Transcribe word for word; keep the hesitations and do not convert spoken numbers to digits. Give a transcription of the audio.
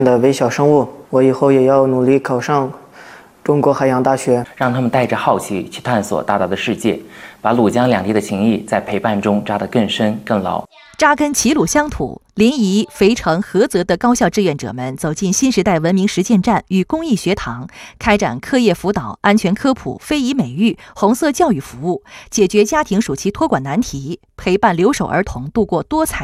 的微小生物，我以后也要努力考上中国海洋大学， 让他们带着好奇去探索大大的世界，把鲁江两地的情谊在陪伴中扎得更深更牢。 扎根齐鲁乡土，临沂、肥城、菏泽的高校志愿者们走进新时代文明实践站与公益学堂，开展课业辅导、安全科普、非遗美育、红色教育服务，解决家庭暑期托管难题，陪伴留守儿童度过多彩